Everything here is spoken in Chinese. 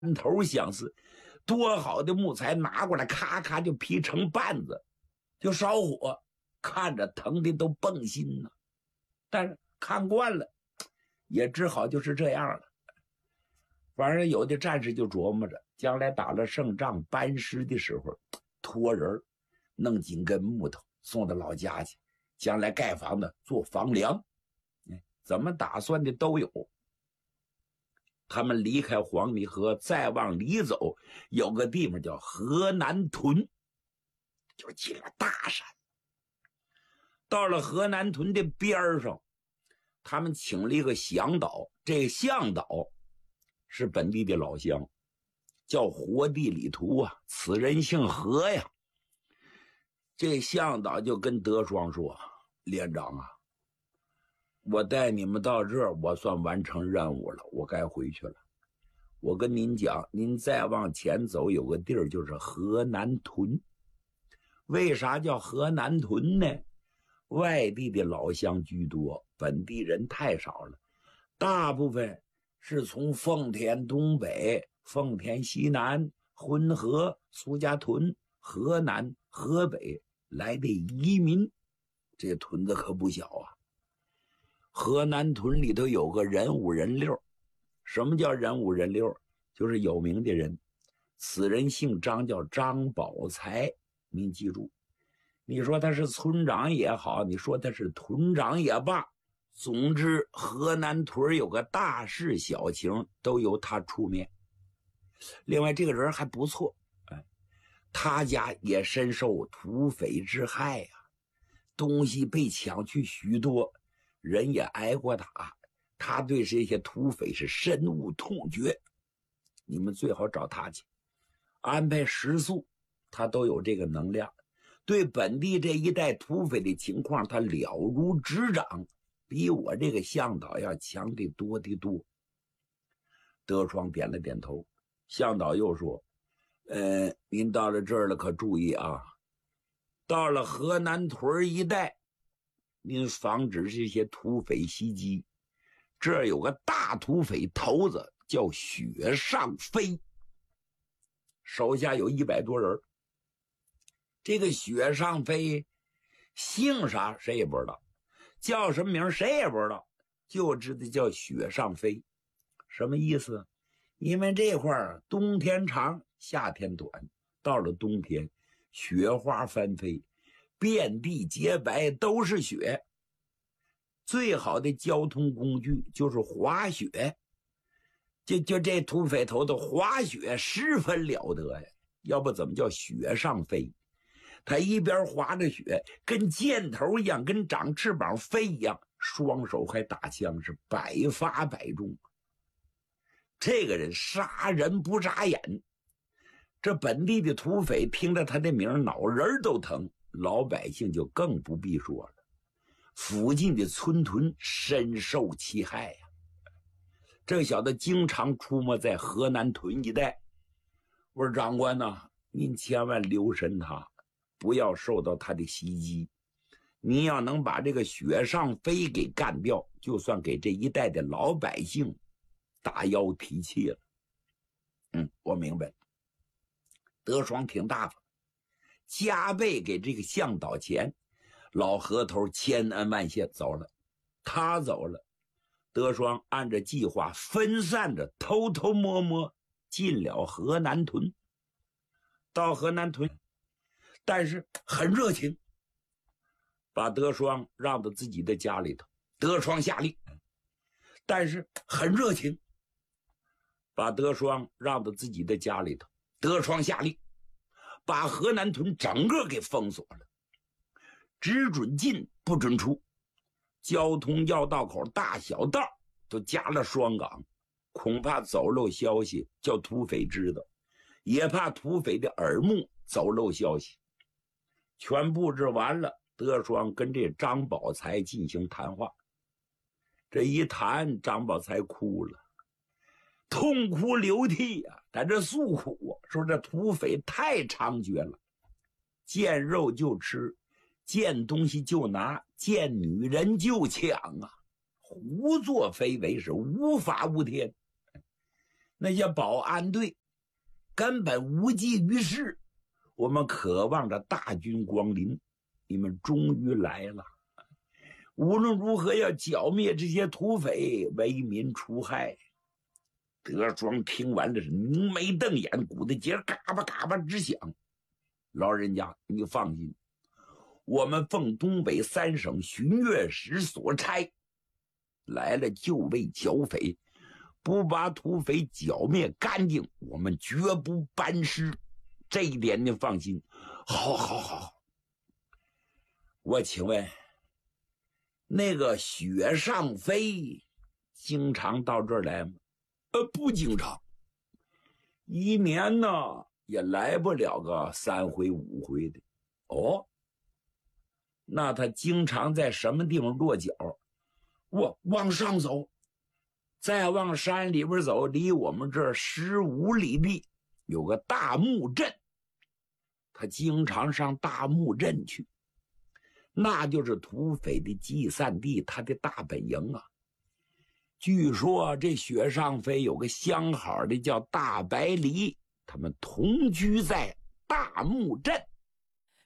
头相似，多好的木材拿过来，咔咔就劈成瓣子，就烧火，看着疼的都蹦心呢。但是看惯了，也只好就是这样了。反正有的战士就琢磨着，将来打了胜仗搬尸的时候，托人弄几根木头送到老家去，将来盖房子做房梁，怎么打算的都有。他们离开黄泥河，再往里走，有个地方叫河南屯，就进了大山。到了河南屯的边上，他们请了一个向导，这向导是本地的老乡，叫活地里图啊，此人姓何呀。这向导就跟德双说：“连长啊，我带你们到这儿，我算完成任务了，我该回去了。我跟您讲，您再往前走，有个地儿就是河南屯。为啥叫河南屯呢？外地的老乡居多，本地人太少了，大部分是从奉天东北、奉天西南、浑河、苏家屯、河南、河北来的移民，这屯子可不小啊。河南屯里头有个人五人六，什么叫人五人六？就是有名的人，此人姓张，叫张宝才，您记住。你说他是村长也好，你说他是屯长也罢，总之河南屯有个大事小情都由他出面。另外这个人还不错，他家也深受土匪之害呀，东西被抢去许多，人也挨过打，他对这些土匪是深恶痛绝。你们最好找他去，安排食宿，他都有这个能量。对本地这一带土匪的情况，他了如指掌，比我这个向导要强得多得多。德双点了点头，向导又说：“您到了这儿了，可注意啊！到了河南屯一带，您防止这些土匪袭击。这儿有个大土匪头子，叫雪上飞，手下有100多人。这个雪上飞姓啥谁也不知道，叫什么名谁也不知道，就知道叫雪上飞。什么意思？因为这块儿冬天长夏天短，到了冬天雪花翻飞，遍地洁白，都是雪。最好的交通工具就是滑雪，就这土匪头的滑雪十分了得呀，要不怎么叫雪上飞？他一边滑着雪，跟箭头一样，跟长翅膀飞一样，双手还打枪，是百发百中。这个人杀人不眨眼，这本地的土匪听着他的名脑仁都疼，老百姓就更不必说了。附近的村屯深受其害呀。这小子经常出没在河南屯一带。我说长官呐，您千万留神他，不要受到他的袭击。您要能把这个雪上飞给干掉，就算给这一带的老百姓打腰提气了。我明白。德双挺大方，加倍给这个向导钱。老河头千恩万谢走了。他走了，德双按着计划分散着偷偷摸摸进了河南屯。到河南屯，但是很热情，把德双让到自己的家里头。德双下令，但是很热情，把德双让到自己的家里头。德双下令，把河南屯整个给封锁了，只准进不准出，交通要道口大小道都加了双岗，恐怕走漏消息叫土匪知道，也怕土匪的耳目走漏消息。全布置完了，德双跟这张宝才进行谈话。这一谈，张宝才哭了，痛哭流涕啊，在这诉苦，说这土匪太猖獗了，见肉就吃，见东西就拿，见女人就抢啊，胡作非为，是无法无天。 那些保安队根本无济于事。我们渴望着大军光临，你们终于来了。无论如何要剿灭这些土匪，为民除害。德庄听完这是凝眉瞪眼，鼓的节嘎巴嘎巴直响。老人家，你放心，我们奉东北3省巡阅使所差，来了就为剿匪，不把土匪剿灭干净，我们绝不班师。这一点你放心。好。我请问，那个雪上飞经常到这儿来吗？不经常，一年呢也来不了个3回5回的。哦，那他经常在什么地方落脚？我往上走，再往山里边走，离我们这儿15里地有个大木镇，他经常上大木镇去，那就是土匪的集散地，他的大本营啊。据说这雪上飞有个相好的叫大白梨，他们同居在大木镇。